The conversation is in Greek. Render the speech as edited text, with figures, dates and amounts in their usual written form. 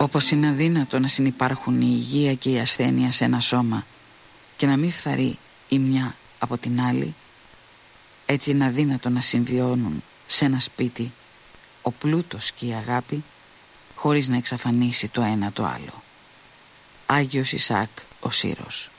Όπως είναι αδύνατο να συνυπάρχουν η υγεία και η ασθένεια σε ένα σώμα και να μην φθαρεί η μια από την άλλη, έτσι είναι αδύνατο να συμβιώνουν σε ένα σπίτι ο πλούτος και η αγάπη χωρίς να εξαφανίσει το ένα το άλλο. Άγιος Ισαάκ ο Σύρος.